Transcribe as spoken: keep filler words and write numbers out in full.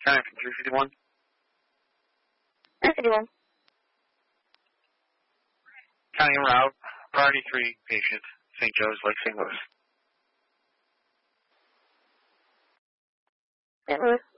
County from three fifty-one. three fifty-one. County en route. Priority three patient. Saint Joe's, Lake Saint Louis. Saint Louis.